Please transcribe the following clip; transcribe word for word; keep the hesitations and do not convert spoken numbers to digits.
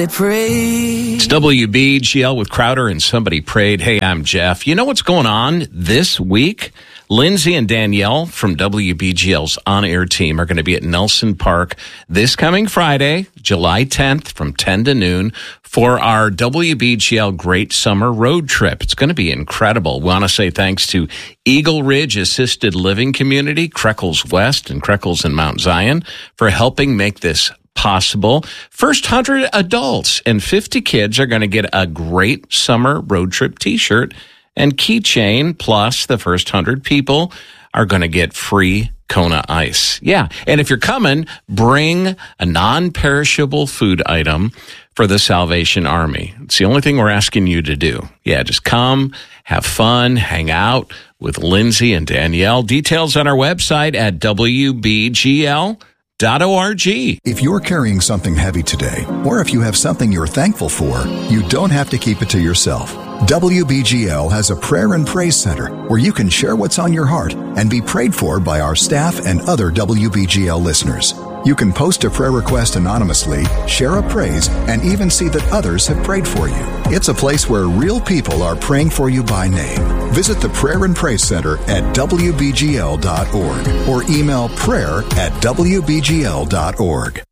It's W B G L with Crowder and Somebody Prayed. Hey, I'm Jeff. You know what's going on this week? Lindsay and Danielle from W B G L's on-air team are going to be at Nelson Park this coming Friday, July tenth from ten to noon for our W B G L Great Summer Road Trip. It's going to be incredible. We want to say thanks to Eagle Ridge Assisted Living Community, Creckles West and Creckles in Mount Zion for helping make this possible. First one hundred adults and fifty kids are going to get a Great Summer Road Trip t-shirt and keychain, plus the first one hundred people are going to get free Kona Ice. Yeah, and if you're coming, bring a non-perishable food item for the Salvation Army. It's the only thing we're asking you to do. Yeah, just come, have fun, hang out with Lindsay and Danielle. Details on our website at W B G L dot org. If you're carrying something heavy today, or if you have something you're thankful for, you don't have to keep it to yourself. W B G L has a prayer and praise center where you can share what's on your heart and be prayed for by our staff and other W B G L listeners. You can post a prayer request anonymously, share a praise, and even see that others have prayed for you. It's a place where real people are praying for you by name. Visit the Prayer and Praise Center at W B G L dot org or email prayer at W B G L dot org.